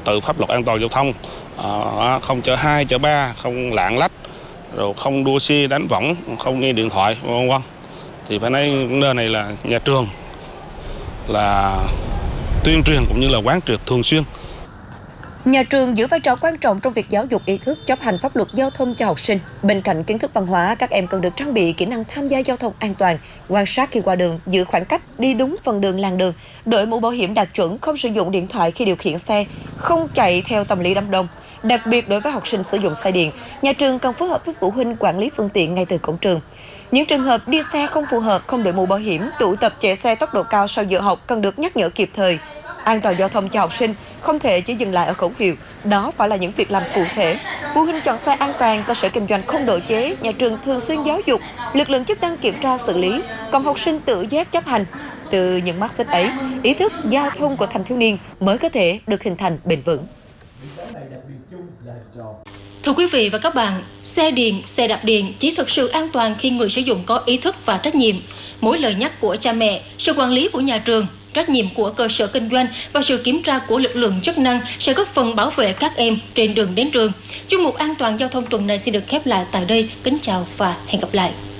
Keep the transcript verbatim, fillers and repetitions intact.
tự pháp luật an toàn giao thông, à, không chở hai, chở ba, không lạng lách, rồi không đua xe đánh võng, không nghe điện thoại, vân vân. Thì phải nói vấn đề này là nhà trường là tuyên truyền cũng như là quán triệt thường xuyên. Nhà trường giữ vai trò quan trọng trong việc giáo dục ý thức chấp hành pháp luật giao thông cho học sinh. Bên cạnh kiến thức văn hóa, các em cần được trang bị kỹ năng tham gia giao thông an toàn, quan sát khi qua đường, giữ khoảng cách, đi đúng phần đường làn đường, đội mũ bảo hiểm đạt chuẩn, không sử dụng điện thoại khi điều khiển xe, không chạy theo tâm lý đám đông. Đặc biệt đối với học sinh sử dụng xe điện, nhà trường cần phối hợp với phụ huynh quản lý phương tiện ngay từ cổng trường. Những trường hợp đi xe không phù hợp, không đội mũ bảo hiểm, tụ tập chạy xe tốc độ cao sau giờ học cần được nhắc nhở kịp thời. An toàn giao thông cho học sinh không thể chỉ dừng lại ở khẩu hiệu, đó phải là những việc làm cụ thể. Phụ huynh chọn xe an toàn, cơ sở kinh doanh không độ chế, nhà trường thường xuyên giáo dục, lực lượng chức năng kiểm tra xử lý, còn học sinh tự giác chấp hành. Từ những mắt xích ấy, ý thức giao thông của thanh thiếu niên mới có thể được hình thành bền vững. Thưa quý vị và các bạn, xe điện, xe đạp điện chỉ thực sự an toàn khi người sử dụng có ý thức và trách nhiệm. Mỗi lời nhắc của cha mẹ, sự quản lý của nhà trường, trách nhiệm của cơ sở kinh doanh và sự kiểm tra của lực lượng chức năng sẽ góp phần bảo vệ các em trên đường đến trường. Chuyên mục An toàn giao thông tuần này xin được khép lại tại đây. Kính chào và hẹn gặp lại.